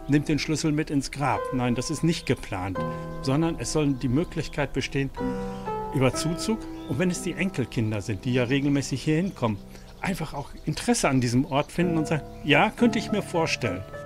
nimmt den Schlüssel mit ins Grab. Nein, das ist nicht geplant, sondern es soll die Möglichkeit bestehen, über Zuzug und wenn es die Enkelkinder sind, die ja regelmäßig hier hinkommen, einfach auch Interesse an diesem Ort finden und sagen, ja, könnte ich mir vorstellen.